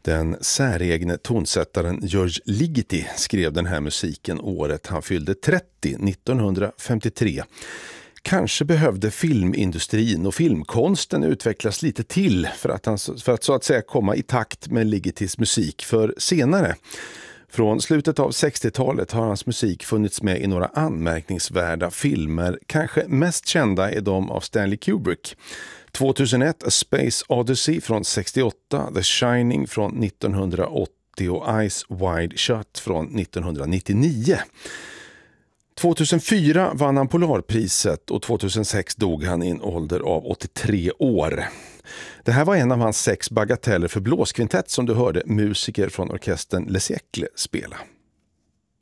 Den säregne tonsättaren George Ligeti skrev den här musiken året han fyllde 30, 1953. Kanske behövde filmindustrin och filmkonsten utvecklas lite till för att så att säga komma i takt med Ligetis musik, för senare. Från slutet av 60-talet har hans musik funnits med i några anmärkningsvärda filmer. Kanske mest kända är de av Stanley Kubrick. 2001 A Space Odyssey från 68, The Shining från 1980 och Eyes Wide Shut från 1999. 2004 vann han Polarpriset och 2006 dog han i en ålder av 83 år. Det här var en av hans 6 bagateller för blåskvintett som du hörde musiker från orkestern Les Siècles spela.